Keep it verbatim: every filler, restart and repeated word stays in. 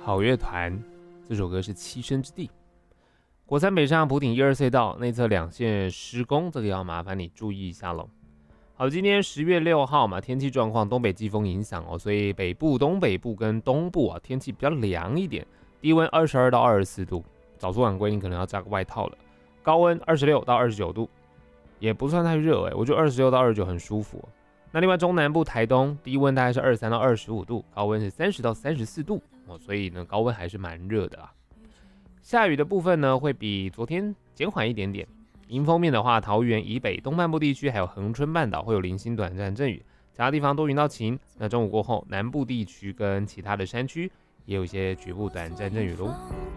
好乐团，这首歌是《栖身之地》。国三北上埔顶一二隧道内侧两线施工，这个要麻烦你注意一下喽。好，今天十月六号嘛，天气状况东北季风影响哦，所以北部、东北部跟东部啊天气比较凉一点，低温二十二到二十四度，早出晚归你可能要加个外套了。高温二十六到二十九度，也不算太热哎，我觉得二十六到二十九很舒服哦。那另外中南部台东低温大概是二十三到二十五度，高温是三十到三十四度哦，所以呢高温还是蛮热的啊。下雨的部分呢会比昨天减缓一点点。迎风面的话，桃园以北东半部地区还有恒春半岛会有零星短暂阵雨，其他地方多云到晴。那中午过后，南部地区跟其他的山区也有一些局部短暂阵雨喽。